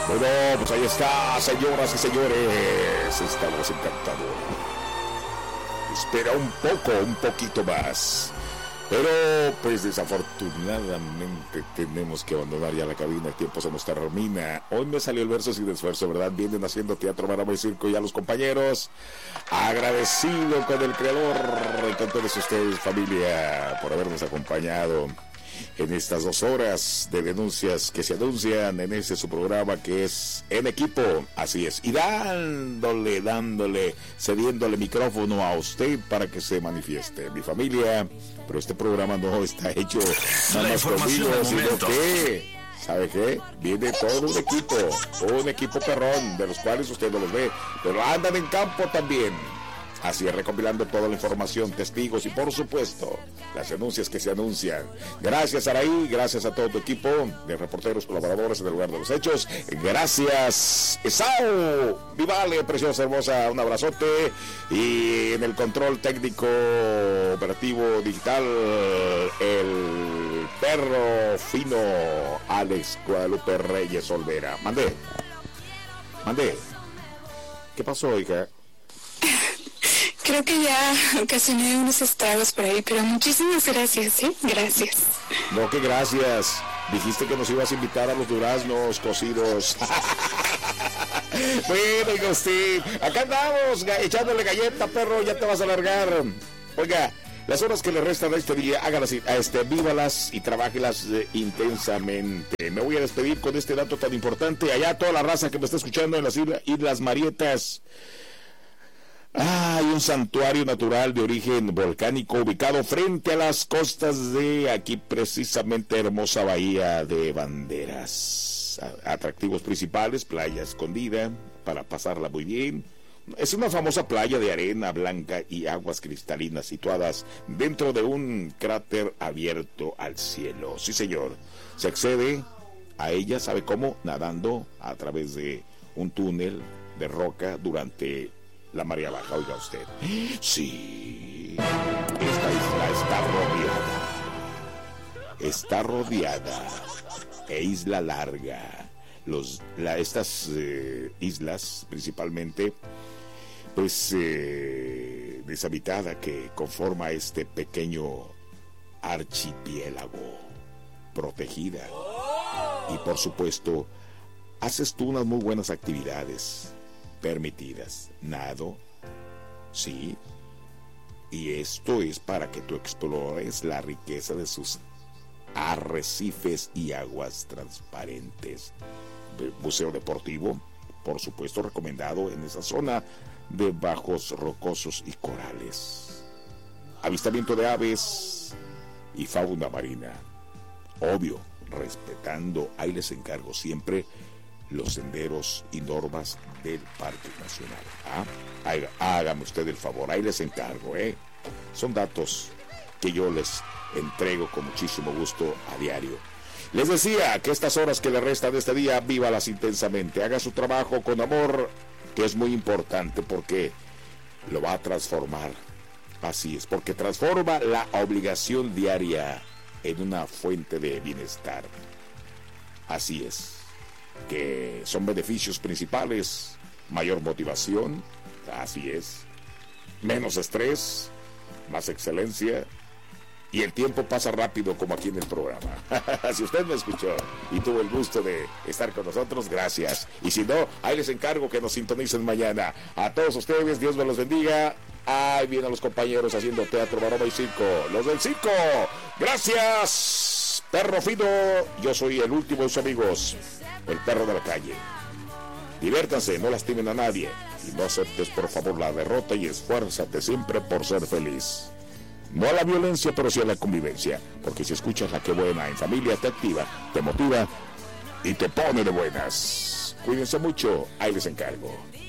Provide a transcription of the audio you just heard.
Bueno, pues ahí está, señoras y señores, esta voz encantadora. Espera un poquito más. Pero, pues desafortunadamente tenemos que abandonar ya la cabina, el tiempo se nos termina. Hoy me salió el verso sin esfuerzo, ¿verdad? Vienen haciendo teatro, maroma y circo ya los compañeros. Agradecido con el creador y con todos ustedes, familia, por habernos acompañado en estas 2 horas de denuncias que se anuncian en ese su programa que es En Equipo, así es, y cediéndole micrófono a usted para que se manifieste, mi familia. Pero este programa no está hecho nada más conmigo, sino que, ¿sabe qué? Viene todo un equipo perrón, de los cuales usted no los ve, pero andan en campo también. Así es, recopilando toda la información, testigos y por supuesto las denuncias que se anuncian. Gracias Araí, gracias a todo tu equipo de reporteros, colaboradores en el lugar de los hechos. Gracias Esau, Vivale, preciosa, hermosa, un abrazote. Y en el control técnico operativo digital, el perro fino Alex Guadalupe Reyes Olvera. Mandé. ¿Qué pasó, hija? Creo que ya ocasioné unos estragos por ahí, pero muchísimas gracias, ¿sí? Gracias. No, que gracias. Dijiste que nos ibas a invitar a los duraznos cocidos. Bueno, oiga usted, acá andamos echándole galleta, perro, ya te vas a alargar. Oiga, las horas que le restan a este día, hágalas, vívalas y trabájelas intensamente. Me voy a despedir con este dato tan importante. Allá toda la raza que me está escuchando en las Islas Marietas. Hay un santuario natural de origen volcánico ubicado frente a las costas de aquí, precisamente hermosa bahía de Banderas. Atractivos principales, playa escondida, para pasarla muy bien. Es una famosa playa de arena blanca y aguas cristalinas situadas dentro de un cráter abierto al cielo. Sí, señor. Se accede a ella, ¿sabe cómo? Nadando a través de un túnel de roca durante la marea baja, oiga usted. Sí, esta isla está rodeada, isla larga. Estas islas, principalmente, pues deshabitada, que conforma este pequeño archipiélago, protegida. Y por supuesto, haces tú unas muy buenas actividades permitidas, nado, sí, y esto es para que tú explores la riqueza de sus arrecifes y aguas transparentes. Buceo deportivo, por supuesto, recomendado en esa zona de bajos rocosos y corales. Avistamiento de aves y fauna marina, obvio, respetando, ahí les encargo siempre, los senderos y normas del Parque Nacional. Hágame usted el favor, ahí les encargo, Son datos que yo les entrego con muchísimo gusto a diario. Les decía que estas horas que le restan de este día, vívalas intensamente, haga su trabajo con amor, que es muy importante porque lo va a transformar. Así es, porque transforma la obligación diaria en una fuente de bienestar. Así es, que son beneficios principales: mayor motivación, así es, menos estrés, más excelencia, y el tiempo pasa rápido como aquí en el programa. Si usted me escuchó y tuvo el gusto de estar con nosotros, gracias. Y si no, ahí les encargo que nos sintonicen mañana. A todos ustedes, Dios me los bendiga. Ahí vienen los compañeros haciendo teatro, maroma y circo, los del circo. Gracias, perro fino. Yo soy el último de sus amigos, el perro de la calle. Diviértanse, no lastimen a nadie y no aceptes por favor la derrota, y esfuérzate siempre por ser feliz. No a la violencia, pero sí a la convivencia, porque si escuchas la que buena en familia te activa, te motiva y te pone de buenas. Cuídense mucho, ahí les encargo.